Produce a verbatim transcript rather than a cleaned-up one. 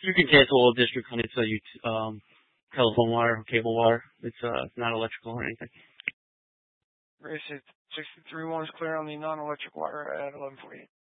You can cancel a district on its uh, um, telephone wire or cable wire. It's uh, it's not electrical or anything. Race sixty-three one is clear on the non-electric wire at eleven forty-eight.